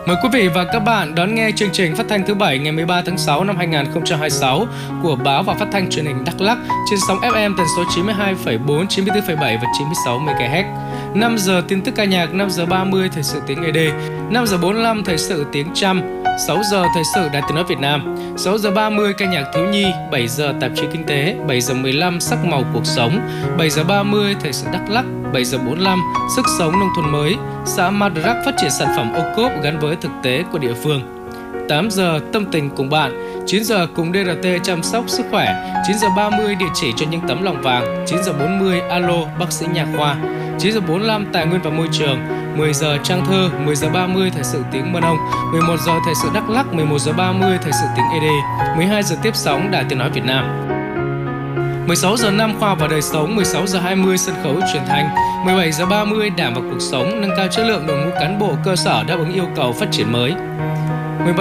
Mời quý vị và các bạn đón nghe chương trình phát thanh thứ Bảy ngày 13 tháng 6 năm 2026 của Báo và Phát thanh Truyền hình Đắk Lắk trên sóng FM tần số 92,4, 94,7 và 96 MHz. 5 giờ tin tức ca nhạc, 5 giờ 30 thời sự tiếng ED, 5 giờ 45 thời sự tiếng Chăm, 6 giờ thời sự Đài Tiếng nói Việt Nam, 6 giờ 30 ca nhạc thiếu nhi, 7 giờ tạp chí kinh tế, 7 giờ 15 sắc màu cuộc sống, 7 giờ 30 thời sự Đắk Lắk, 7 giờ 45 sức sống nông thôn mới, xã Madrak phát triển sản phẩm ô cốp gắn với thực tế của địa phương. 8 giờ tâm tình cùng bạn, 9 giờ cùng DRT chăm sóc sức khỏe, 9 giờ 30 địa chỉ cho những tấm lòng vàng, 9 giờ 40 alo bác sĩ nha khoa, 9 giờ 45 tài nguyên và môi trường, 10 giờ trang thơ, 10 giờ 30 thời sự tiếng Mân Âu, 11 giờ thời sự Đắk Lắk, 11 giờ 30 thời sự tiếng ED, 12 giờ tiếp sóng Đài Tiếng nói Việt Nam. 16 giờ 5 khoa và đời sống, 16 giờ 20 sân khấu truyền thanh, 17 giờ 30 Đảng và cuộc sống, nâng cao chất lượng đội ngũ cán bộ cơ sở đáp ứng yêu cầu phát triển mới.